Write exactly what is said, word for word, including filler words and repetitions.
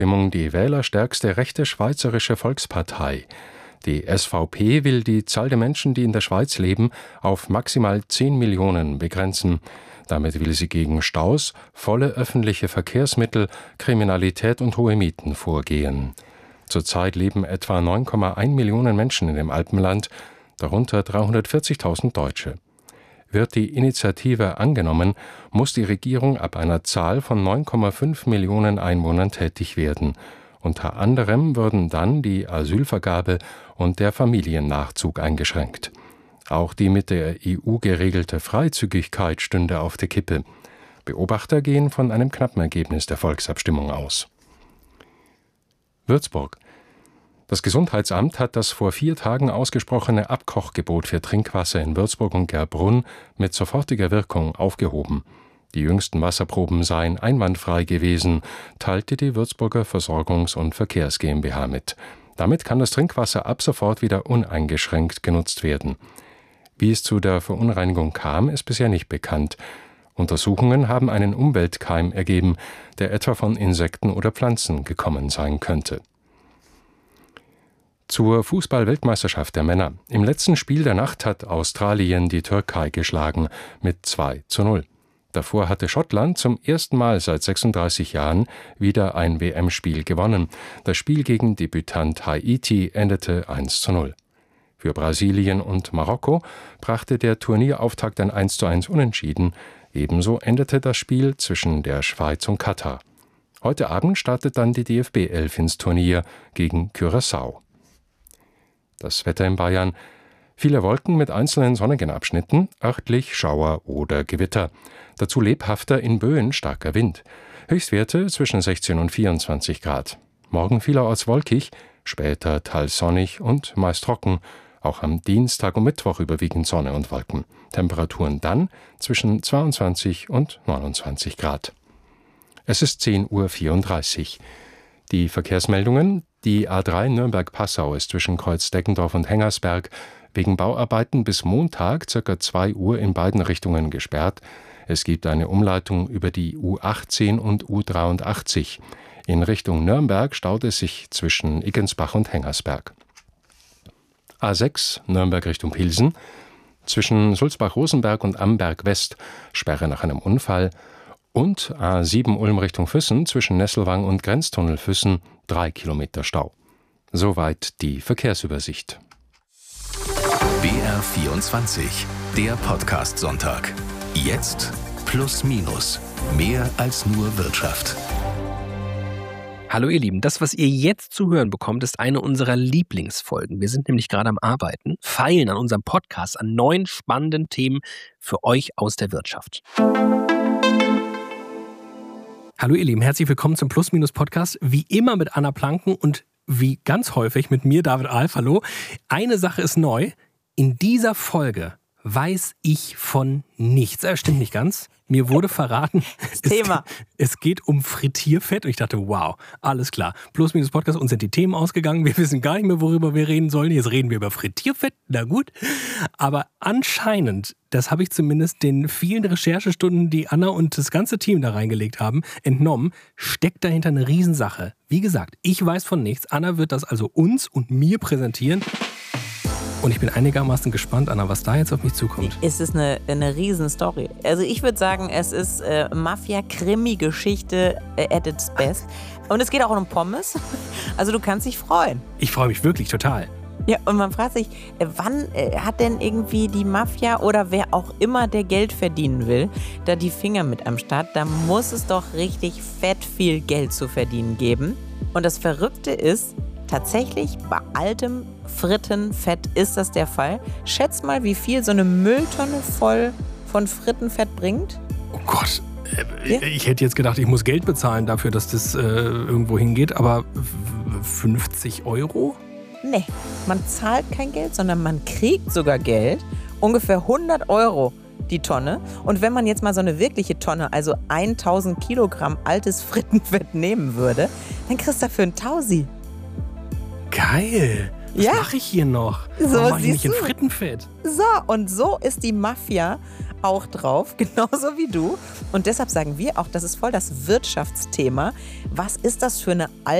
Volksabstimmung die wählerstärkste rechte Schweizerische Volkspartei. Die S V P will die Zahl der Menschen, die in der Schweiz leben, auf maximal zehn Millionen begrenzen. Damit will sie gegen Staus, volle öffentliche Verkehrsmittel, Kriminalität und hohe Mieten vorgehen. Zurzeit leben etwa neun Komma eins Millionen Menschen in dem Alpenland, darunter dreihundertvierzigtausend Deutsche. Wird die Initiative angenommen, muss die Regierung ab einer Zahl von neun Komma fünf Millionen Einwohnern tätig werden. Unter anderem würden dann die Asylvergabe und der Familiennachzug eingeschränkt. Auch die mit der E U geregelte Freizügigkeit stünde auf der Kippe. Beobachter gehen von einem knappen Ergebnis der Volksabstimmung aus. Würzburg. Das Gesundheitsamt hat das vor vier Tagen ausgesprochene Abkochgebot für Trinkwasser in Würzburg und Gerbrunn mit sofortiger Wirkung aufgehoben. Die jüngsten Wasserproben seien einwandfrei gewesen, teilte die Würzburger Versorgungs- und Verkehrs GmbH mit. Damit kann das Trinkwasser ab sofort wieder uneingeschränkt genutzt werden. Wie es zu der Verunreinigung kam, ist bisher nicht bekannt. Untersuchungen haben einen Umweltkeim ergeben, der etwa von Insekten oder Pflanzen gekommen sein könnte. Zur Fußball-Weltmeisterschaft der Männer. Im letzten Spiel der Nacht hat Australien die Türkei geschlagen mit zwei zu null. Davor hatte Schottland zum ersten Mal seit sechsunddreißig Jahren wieder ein W M-Spiel gewonnen. Das Spiel gegen Debütant Haiti endete eins zu null. Für Brasilien und Marokko brachte der Turnierauftakt ein eins zu eins Unentschieden. Ebenso endete das Spiel zwischen der Schweiz und Katar. Heute Abend startet dann die D F B elf ins Turnier gegen Curaçao. Das Wetter in Bayern. Viele Wolken mit einzelnen sonnigen Abschnitten, örtlich Schauer oder Gewitter. Dazu lebhafter in Böen starker Wind. Höchstwerte zwischen sechzehn und vierundzwanzig Grad. Morgen vielerorts wolkig, später teils sonnig und meist trocken. Auch am Dienstag und Mittwoch überwiegend Sonne und Wolken. Temperaturen dann zwischen zweiundzwanzig und neunundzwanzig Grad. Es ist zehn Uhr vierunddreißig. Die Verkehrsmeldungen. Die A drei Nürnberg-Passau ist zwischen Kreuz-Deggendorf und Hengersberg wegen Bauarbeiten bis Montag ca. zwei Uhr in beiden Richtungen gesperrt. Es gibt eine Umleitung über die U achtzehn und U dreiundachtzig. In Richtung Nürnberg staut es sich zwischen Iggensbach und Hengersberg. A sechs Nürnberg Richtung Pilsen. Zwischen Sulzbach-Rosenberg und Amberg-West Sperre nach einem Unfall. Und A sieben Ulm Richtung Füssen zwischen Nesselwang und Grenztunnel Füssen drei Kilometer Stau. Soweit die Verkehrsübersicht. B R vierundzwanzig, der Podcast-Sonntag. Jetzt plus minus. Mehr als nur Wirtschaft. Hallo ihr Lieben, das, was ihr jetzt zu hören bekommt, ist eine unserer Lieblingsfolgen. Wir sind nämlich gerade am Arbeiten, feilen an unserem Podcast, an neuen spannenden Themen für euch aus der Wirtschaft. Hallo ihr Lieben, herzlich willkommen zum Plus-Minus-Podcast. Wie immer mit Anna Planken und wie ganz häufig mit mir, David Alf. Hallo. Eine Sache ist neu. In dieser Folge weiß ich von nichts. Das stimmt nicht ganz. Mir wurde verraten, das Thema. Es, es geht um Frittierfett. Und ich dachte, wow, alles klar. Plus-Minus-Podcast, uns sind die Themen ausgegangen. Wir wissen gar nicht mehr, worüber wir reden sollen. Jetzt reden wir über Frittierfett. Na gut. Aber anscheinend, das habe ich zumindest den vielen Recherchestunden, die Anna und das ganze Team da reingelegt haben, entnommen, steckt dahinter eine Riesensache. Wie gesagt, ich weiß von nichts. Anna wird das also uns und mir präsentieren. Und ich bin einigermaßen gespannt, Anna, was da jetzt auf mich zukommt. Es ist eine, eine Riesenstory. Also ich würde sagen, es ist äh, Mafia-Krimi-Geschichte äh, at its best. Und es geht auch um Pommes. Also du kannst dich freuen. Ich freue mich wirklich total. Ja, und man fragt sich, äh, wann äh, hat denn irgendwie die Mafia oder wer auch immer, der Geld verdienen will, da die Finger mit am Start? Da muss es doch richtig fett viel Geld zu verdienen geben. Und das Verrückte ist, tatsächlich bei altem Frittenfett ist das der Fall. Schätzt mal, wie viel so eine Mülltonne voll von Frittenfett bringt. Oh Gott, äh, ja? Ich hätte jetzt gedacht, ich muss Geld bezahlen dafür, dass das äh, irgendwo hingeht, aber fünfzig Euro? Nee, man zahlt kein Geld, sondern man kriegt sogar Geld. Ungefähr hundert Euro die Tonne. Und wenn man jetzt mal so eine wirkliche Tonne, also tausend Kilogramm altes Frittenfett nehmen würde, dann kriegst du dafür einen Tausi. Geil. Was ja. mache ich hier noch? So, Warum mache ich nicht in du? Frittenfett? So, und so ist die Mafia Hauch drauf, genauso wie du. Und deshalb sagen wir auch, das ist voll das Wirtschaftsthema. Was ist das für eine